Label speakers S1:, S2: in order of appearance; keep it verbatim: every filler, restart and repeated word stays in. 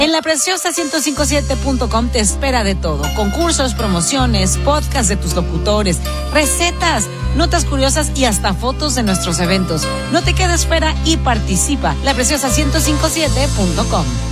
S1: En la preciosa ciento cincuenta y siete punto com te espera de todo. Concursos, promociones, podcasts de tus locutores, recetas, notas curiosas y hasta fotos de nuestros eventos. No te quedes fuera y participa. la preciosa ciento cincuenta y siete punto com.